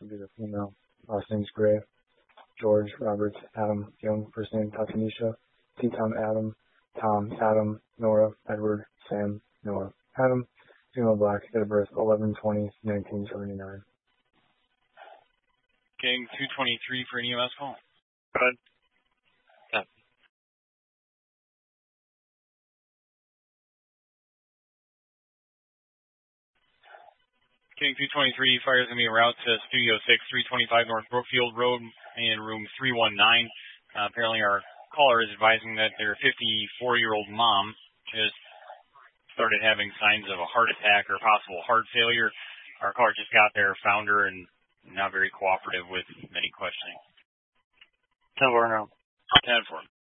will be the female. Last name's Gray. George, Robert, Adam, Young, first name Tatanisha, T. Tom, Adam, Tom, Adam, Nora, Edward, Sam, Noah, Adam, female black, date of birth 11/20/1979. Gang 223 for an EMS call. Good. Yeah. Gang 223 fires going to be en route to Studio 6, 325 North Brookfield Road in room 319. Apparently our caller is advising that their 54-year-old mom just started having signs of a heart attack or possible heart failure. Our caller just got there, found her, and not very cooperative with any questioning. 10-4 now. 10-4.